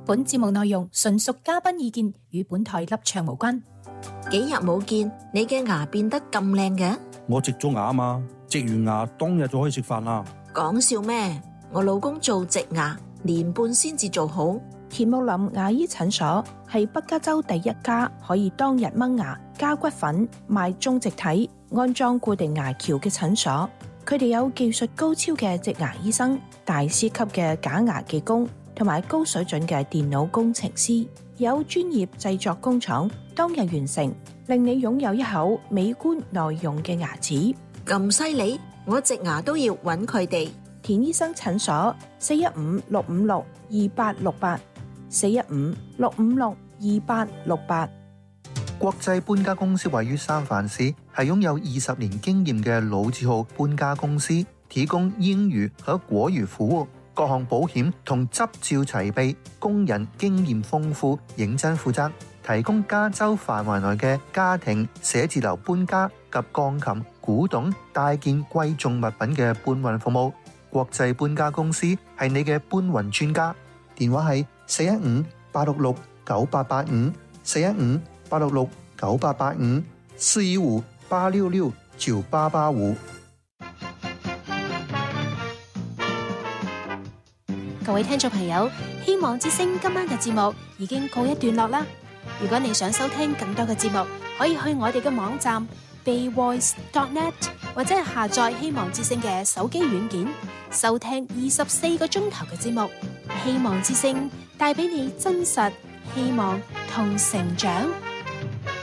本節目內容純屬嘉賓意見，與本台立場無關。 幾日冇見，你嘅牙變得咁靚嘅？ 我植咗牙啊嘛，植完牙當日就可以食飯啦。 講笑咩？我老公做植牙年半先至做好。 田木林牙醫診所係北加州第一家可以當日掹牙、加骨粉、賣中植體、安裝固定牙橋嘅診所。佢哋有技術高超嘅植牙醫生、大師級嘅假牙技工，同埋高水準嘅電腦工程師，有專業製作工廠，當日完成，令你擁有一口美觀耐用嘅牙齒。 咁犀利，我植牙都要揾佢哋。 田醫生診所415-656-2868，415-656-2868。 國際搬家公司位於三藩市，係擁有20年經驗嘅老字號搬家公司，提供英語和國語服務，各項保險同執照齊備，工人經驗豐富，認真負責，提供加州範圍內嘅家庭、寫字樓搬家及鋼琴、古董、大件貴重物品嘅搬運服務。國際搬家公司係你嘅搬運專家，電話係415-866-9885，415-866-9885，415-866-9885。 各位聽眾朋友，希望之聲今晚嘅節目已經告一段落啦。如果你想收聽更多嘅節目，可以去我哋嘅網站 bayvoice.net 或者係下載希望之聲嘅手機軟件，收聽24個鐘頭嘅節目。希望之聲帶俾你真實、希望同成長。